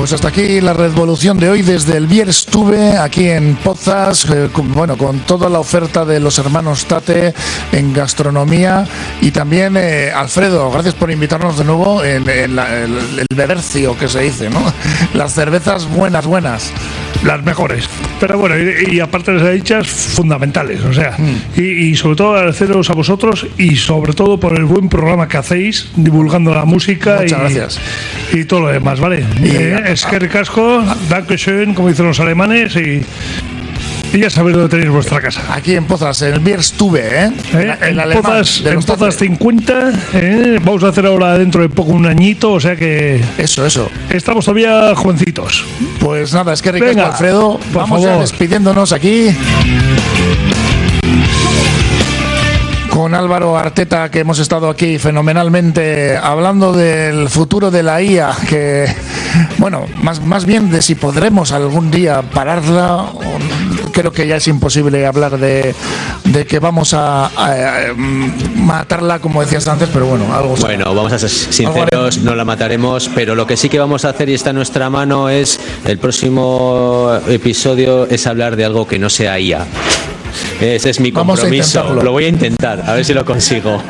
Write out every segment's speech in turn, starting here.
Pues hasta aquí la revolución de hoy desde el Bierstube, aquí en Pozas, con toda la oferta de los hermanos Tate en gastronomía. Y también, Alfredo, gracias por invitarnos de nuevo en el bebercio que se dice, ¿no? Las cervezas buenas. Las mejores. Pero bueno, y aparte de las dichas, fundamentales, o sea, y sobre todo agradeceros a vosotros y sobre todo por el buen programa que hacéis, divulgando la música. Muchas gracias. Y todo lo demás, ¿vale? Eskerrik asko, Dankeschön, como dicen los alemanes, y ya sabéis dónde tenéis vuestra casa. Aquí en Pozas, en el Bierstube, En Pozas 50, vamos a hacer ahora dentro de poco un añito, o sea que... Eso. Estamos todavía jovencitos. Pues nada, es que Ricardo, Alfredo, vamos ya despidiéndonos aquí con Álvaro Arteta, que hemos estado aquí fenomenalmente hablando del futuro de la IA, que, bueno, más bien de si podremos algún día pararla. Creo que ya es imposible hablar de que vamos a matarla, como decías antes, pero bueno, algo. Bueno, vamos a ser sinceros, no la mataremos, pero lo que sí que vamos a hacer y está en nuestra mano es, el próximo episodio es hablar de algo que no sea IA. Ese es mi compromiso. Lo voy a intentar, a ver si lo consigo.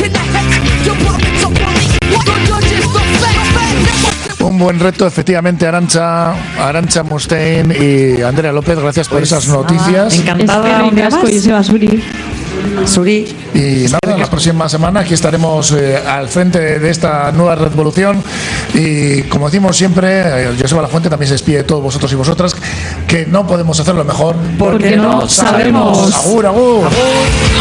Un buen reto, efectivamente, Arantxa Mustaine y Andrea López, gracias por esas noticias. Encantada, un casco y Joseba Suri. Y nada, la próxima semana aquí estaremos al frente de esta nueva revolución. Y como decimos siempre, Joseba Lafuente también se despide de todos vosotros y vosotras, que no podemos hacerlo mejor porque no sabemos. Agur.